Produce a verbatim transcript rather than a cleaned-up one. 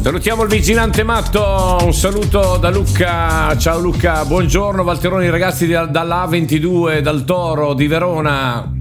Salutiamo il vigilante matto, un saluto da Luca. Ciao Luca, buongiorno Valteroni, ragazzi dalla A ventidue, dal Toro di Verona.